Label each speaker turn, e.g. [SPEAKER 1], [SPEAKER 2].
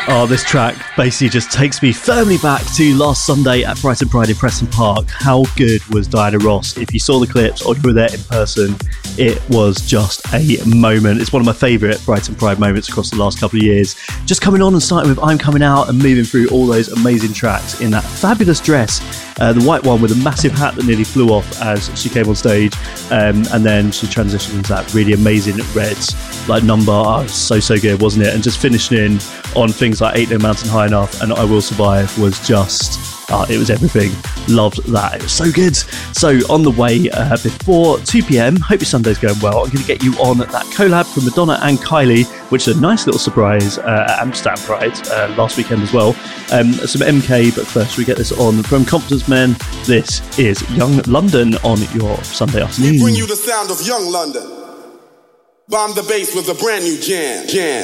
[SPEAKER 1] Oh, this track basically just takes me firmly back to last Sunday at Brighton Pride in Preston Park. How good was Diana Ross? If you saw the clips or you were there in person, it was just a moment. It's one of my favourite Brighton Pride moments across the last couple of years. Just coming on and starting with I'm Coming Out and moving through all those amazing tracks in that fabulous dress, the white one with a massive hat that nearly flew off as she came on stage, and then she transitioned into that really amazing red number. Oh, so good, wasn't it? And just finishing on things like Ain't No Mountain High Enough and I Will Survive was just, it was everything. Loved that. It was so good. So on the way before 2pm, hope your Sunday's going well. I'm going to get you on that collab from Madonna and Kylie, which is a nice little surprise at Amsterdam Pride last weekend as well. Some MK, but first we get this on from Confidence Men. This is Young London on your Sunday afternoon.
[SPEAKER 2] We bring you the sound of Young London. Bomb the bass with a brand new jam.